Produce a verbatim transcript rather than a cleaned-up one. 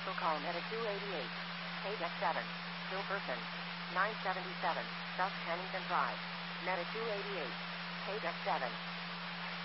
Also call Meta two eighty-eight. Page X seven. Still person. nine seventy-seven. South Kennington Drive. Meta two eighty-eight. Page X seven.